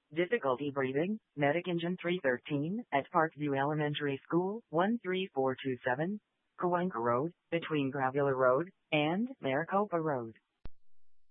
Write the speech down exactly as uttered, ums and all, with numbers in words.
Difficulty breathing, Medic Engine three thirteen, at Parkview Elementary School, one three four two seven, Cahuenga Road, between Gravula Road and Maricopa Road.